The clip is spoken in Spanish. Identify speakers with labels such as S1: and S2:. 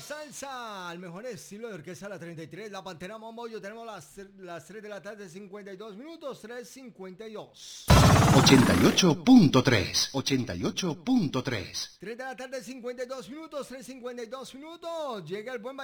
S1: salsa, el mejor estilo de orquesta, la 33, la Pantera Mamboyo. Tenemos las 3 de la tarde, 52 minutos, 3:52.
S2: 88.3, 88.3.
S1: 3 de la tarde, 52 minutos, 3:52 minutos. Llega el buen